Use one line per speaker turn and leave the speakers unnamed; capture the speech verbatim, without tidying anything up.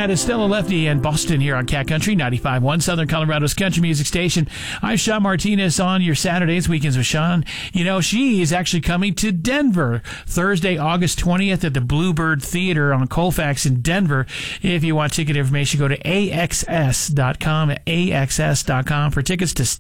that is Stella Lefty and Boston here on Cat Country ninety-five point one, Southern Colorado's country music station. I'm Sean Martinez on your Saturdays, Weekends with Sean. You know, she is actually coming to Denver Thursday, August twentieth at the Bluebird Theater on Colfax in Denver. If you want ticket information, go to A X S dot com, A X S dot com for tickets to